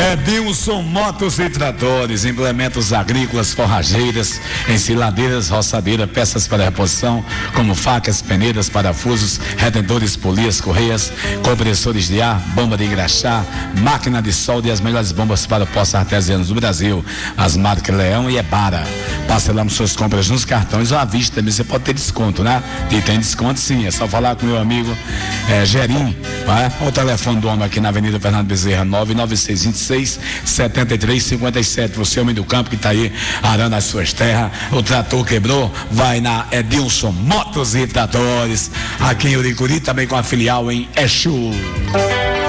Edilson Motos e Tratores, implementos agrícolas, forrageiras, ensiladeiras, roçadeira, peças para reposição, como facas, peneiras, parafusos, retentores, polias, correias, compressores de ar, bomba de engraxar, máquina de solda e as melhores bombas para postos artesianos do Brasil, as marcas Leão e Ebara. Parcelamos suas compras nos cartões ou à vista também, você pode ter desconto, né? E tem desconto sim, é só falar com meu amigo Gerim, né? O telefone do homem aqui na Avenida Fernando Bezerra, 99626-7357. Você, homem do campo que está aí arando as suas terras, o trator quebrou, vai na Edilson Motos e Tratores, aqui em Uricuri, também com a filial em Exu.